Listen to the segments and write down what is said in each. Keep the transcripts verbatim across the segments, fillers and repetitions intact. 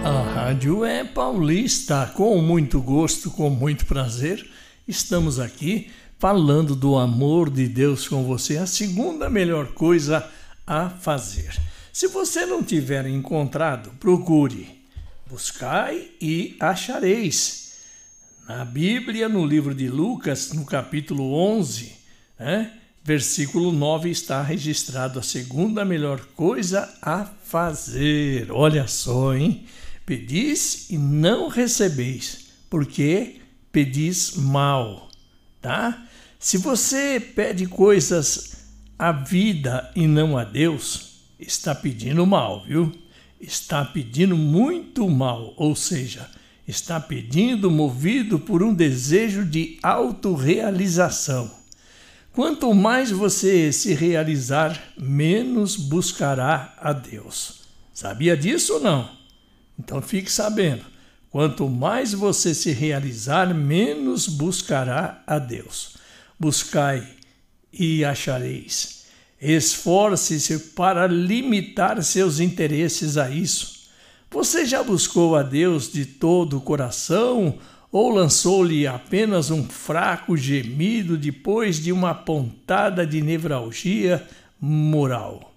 A rádio é paulista, com muito gosto, com muito prazer. Estamos aqui falando do amor de Deus com você, a segunda melhor coisa a fazer. Se você não tiver encontrado, procure, buscai e achareis. Na Bíblia, no livro de Lucas, no capítulo onze, né, versículo nove, está registrado a segunda melhor coisa a fazer. Olha só, hein? Pedis e não recebeis, porque pedis mal, tá? Se você pede coisas à vida e não a Deus, está pedindo mal, viu? Está pedindo muito mal, ou seja, está pedindo movido por um desejo de autorrealização. Quanto mais você se realizar, menos buscará a Deus. Sabia disso ou não? Então fique sabendo, quanto mais você se realizar, menos buscará a Deus. Buscai e achareis. Esforce-se para limitar seus interesses a isso. Você já buscou a Deus de todo o coração ou lançou-lhe apenas um fraco gemido depois de uma pontada de nevralgia moral?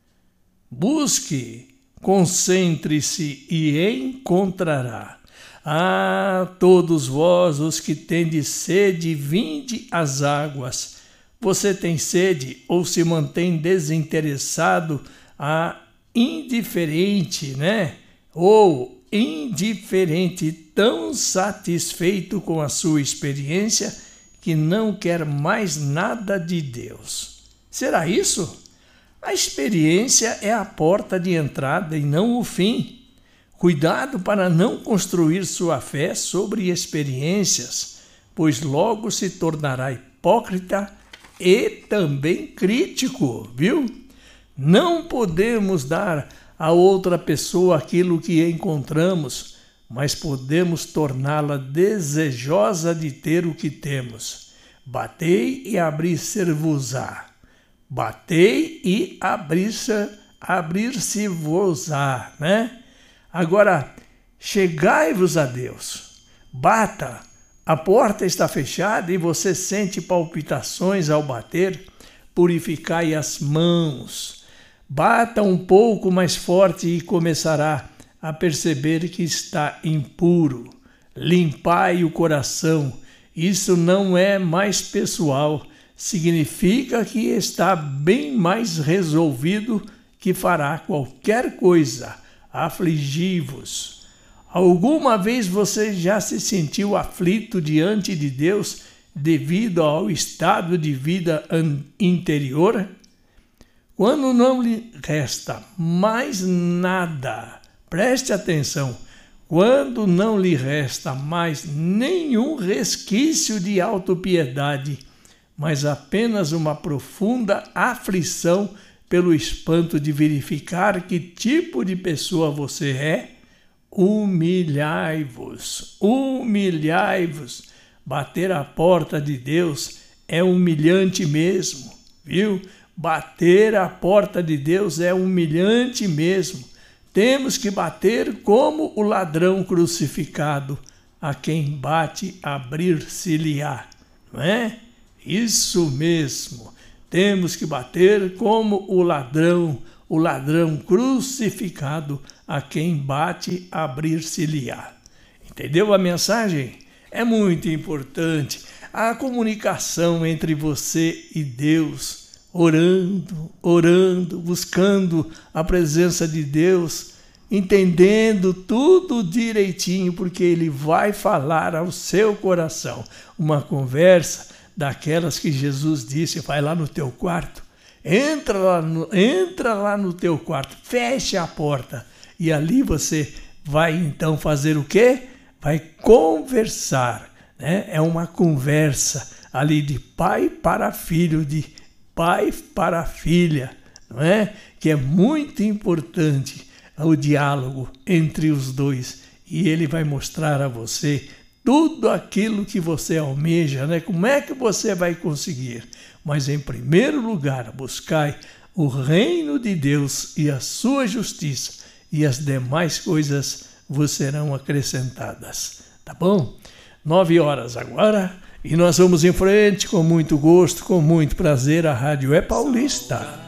Busque. Concentre-se e encontrará. Ah, todos vós os que tendes sede, vinde às águas. Você tem sede ou se mantém desinteressado, ah, indiferente, né? Ou indiferente, tão satisfeito com a sua experiência que não quer mais nada de Deus. Será isso? A experiência é a porta de entrada e não o fim. Cuidado para não construir sua fé sobre experiências, pois logo se tornará hipócrita e também crítico, viu? Não podemos dar a outra pessoa aquilo que encontramos, mas podemos torná-la desejosa de ter o que temos. Batei e abrir-se-vos-á. Batei e abrir-se, abrir-se-vos-á, né? Agora, chegai-vos a Deus. Bata, a porta está fechada e você sente palpitações ao bater. Purificai as mãos. Bata um pouco mais forte e começará a perceber que está impuro. Limpai o coração. Isso não é mais pessoal. Significa que está bem mais resolvido que fará qualquer coisa. Afligi-vos. Alguma vez você já se sentiu aflito diante de Deus devido ao estado de vida interior? Quando não lhe resta mais nada, preste atenção, quando não lhe resta mais nenhum resquício de autopiedade, mas apenas uma profunda aflição pelo espanto de verificar que tipo de pessoa você é, humilhai-vos, humilhai-vos. Bater a porta de Deus é humilhante mesmo, viu? Bater a porta de Deus é humilhante mesmo. Temos que bater como o ladrão crucificado, a quem bate abrir-se-lhe-á, não é? Isso mesmo, temos que bater como o ladrão, o ladrão crucificado, a quem bate abrir-se-lhe-á. Entendeu a mensagem? É muito importante a comunicação entre você e Deus, orando, orando, buscando a presença de Deus, entendendo tudo direitinho, porque Ele vai falar ao seu coração. Uma conversa daquelas que Jesus disse, vai lá no teu quarto, entra lá no, entra lá no teu quarto, fecha a porta e ali você vai então fazer o quê? Vai conversar, né? É uma conversa ali de pai para filho, de pai para filha, não é? Que é muito importante o diálogo entre os dois e ele vai mostrar a você tudo aquilo que você almeja, né? Como é que você vai conseguir? Mas em primeiro lugar, buscai o reino de Deus e a sua justiça, e as demais coisas vos serão acrescentadas. Tá bom? Nove horas agora e nós vamos em frente com muito gosto, com muito prazer. A rádio é paulista.